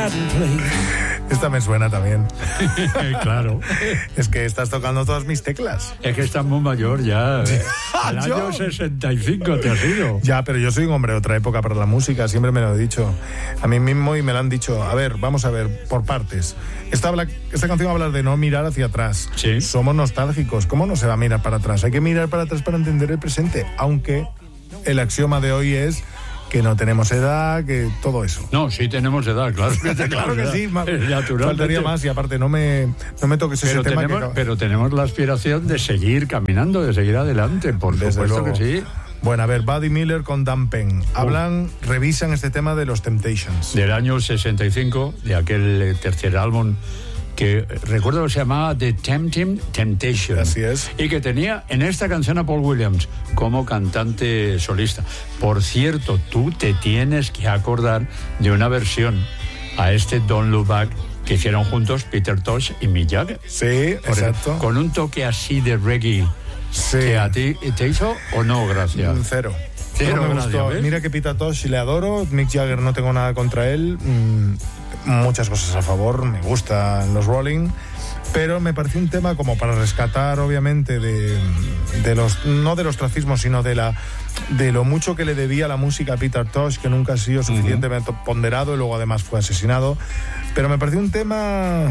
Esta me suena también. Claro. Es que estás tocando todas mis teclas. Es que estás muy mayor ya. Al año 65 te has ido. Ya, pero yo soy un hombre de otra época para la música, siempre me lo he dicho a mí mismo y me lo han dicho. A ver, vamos a ver, por partes. Esta canción habla de no mirar hacia atrás. Sí. Somos nostálgicos. ¿Cómo no se va a mirar para atrás? Hay que mirar para atrás para entender el presente, aunque el axioma de hoy es que no tenemos edad, que todo eso. No, sí tenemos edad, claro. Claro que sí, faltaría más y aparte no me toques ese tema. Pero tenemos la aspiración de seguir caminando, de seguir adelante, por supuesto que sí. Bueno, a ver, Buddy Miller con Dan Penn. Revisan este tema de los Temptations. Del año 65, de aquel tercer álbum que recuerdo que se llamaba The Temptation. Así es. Y que tenía en esta canción a Paul Williams como cantante solista. Por cierto, tú te tienes que acordar de una versión a este Don't Look Back que hicieron juntos Peter Tosh y Mick Jagger. Sí, exacto. Con un toque así de reggae. Sí. ¿Que a ti te hizo o no gracia? Cero. Cero no me gracia, gustó. ¿ves? Mira que Peter Tosh le adoro, Mick Jagger no tengo nada contra él. Muchas cosas a favor, me gustan los Rolling, pero me pareció un tema como para rescatar, obviamente, de los, no del ostracismo, sino de lo mucho que le debía la música a Peter Tosh, que nunca ha sido suficientemente ponderado y luego además fue asesinado. Pero me pareció un tema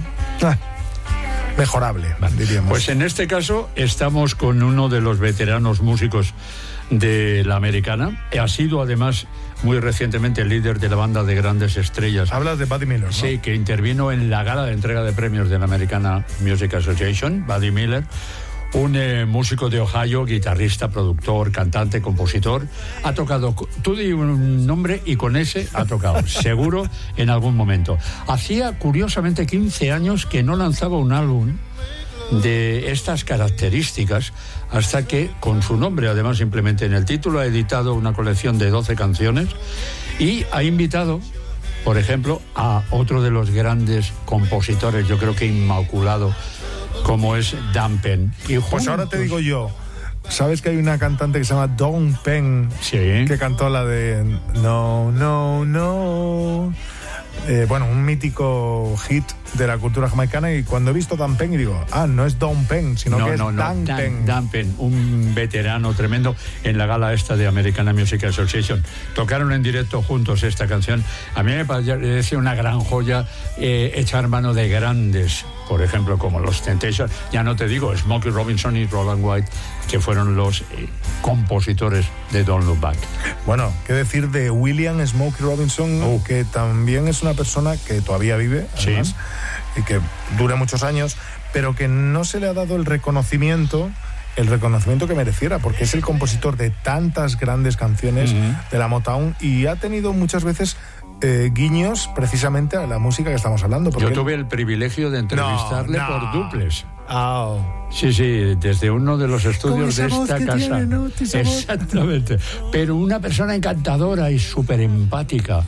mejorable, diríamos. Pues en este caso estamos con uno de los veteranos músicos de la americana. Ha sido además muy recientemente el líder de la banda de grandes estrellas. Hablas de Buddy Miller, ¿no? Sí, que intervino en la gala de entrega de premios de la American Music Association. Buddy Miller, un músico de Ohio, guitarrista, productor, cantante, compositor. Ha tocado, tú di un nombre y con ese ha tocado, seguro, en algún momento. Hacía, curiosamente, 15 años que no lanzaba un álbum de estas características, hasta que, con su nombre, además, simplemente en el título, ha editado una colección de 12 canciones y ha invitado, por ejemplo, a otro de los grandes compositores, yo creo que inmaculado, como es Dan Penn. Y pues ahora te digo yo, ¿sabes que hay una cantante que se llama Dawn Penn? Sí. Que cantó la de No, No, No. Bueno, un mítico hit de la cultura jamaicana, y cuando he visto Dan Penn y digo, no es Dawn Penn, sino que es Dan Penn. Dan Penn, un veterano tremendo en la gala esta de American Music Association. Tocaron en directo juntos esta canción. A mí me parece una gran joya, echar mano de grandes, por ejemplo, como los Temptations. Ya no te digo, Smokey Robinson y Roland White, que fueron los compositores de Don't Look Back. Bueno, qué decir de William Smokey Robinson, que también es una persona que todavía vive, además, sí, y que dura muchos años, pero que no se le ha dado el reconocimiento que mereciera, porque es el compositor de tantas grandes canciones de la Motown, y ha tenido muchas veces guiños precisamente a la música que estamos hablando. Yo tuve el privilegio de entrevistarle por duples. Sí, desde uno de los estudios de esta casa. Tiene, ¿no? Exactamente. Pero una persona encantadora y súper empática.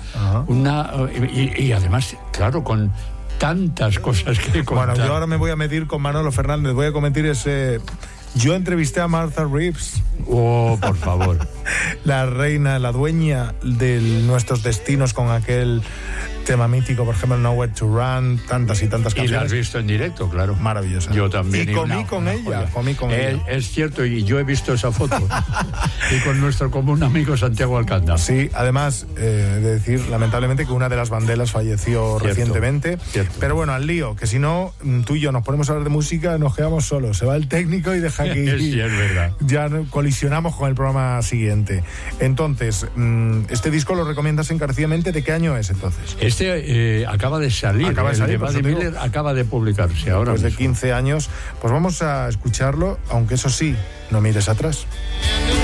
Y además, claro, con tantas cosas que contar. Bueno, yo ahora me voy a medir con Manolo Fernández. Voy a cometer ese... Yo entrevisté a Martha Reeves. Oh, por favor. La reina, la dueña de nuestros destinos, con aquel tema mítico, por ejemplo, Nowhere to Run, tantas y tantas canciones. Y la has visto en directo, claro. Maravillosa. Yo también. Y comí con ella. Es cierto, y yo he visto esa foto. Y con nuestro común amigo Santiago Alcántara. Sí, además, de decir, lamentablemente, que una de las banderas falleció recientemente. Cierto. Pero bueno, al lío, que si no, tú y yo nos ponemos a hablar de música, nos quedamos solos. Se va el técnico y deja aquí. Sí, es verdad. Ya colisionamos con el programa siguiente. Entonces, este disco lo recomiendas encarecidamente. ¿De qué año es, entonces? Este acaba de salir. El de Buddy Miller acaba de publicarse ahora. Después de 15 años. Pues vamos a escucharlo, aunque eso sí, no mires atrás.